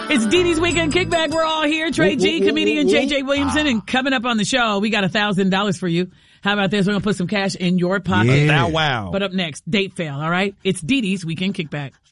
It's Dee Dee's Weekend Kickback. We're all here. Trey G, comedian JJ Williamson, and coming up on the show, we got $1,000 for you. How about this? We're going to put some cash in your pocket. Yeah. Wow. But up next, date fail, all right? It's Dee Dee's Weekend Kickback.